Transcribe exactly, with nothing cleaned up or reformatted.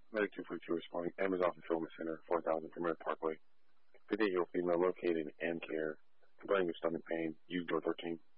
Medic two forty-two responding. Amazon Fulfillment Center, four thousand Premier Parkway. fifty-eight-year-old female located in Ann Care, complaining of stomach pain. Use door thirteen.